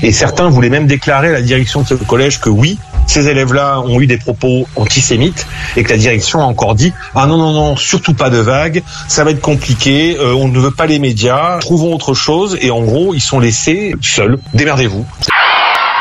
Et certains voulaient même déclarer à la direction de ce collège que oui, ces élèves-là ont eu des propos antisémites et que la direction a encore dit « Ah non, surtout pas de vagues, ça va être compliqué, on ne veut pas les médias, trouvons autre chose » et en gros, ils sont laissés seuls. Démerdez-vous.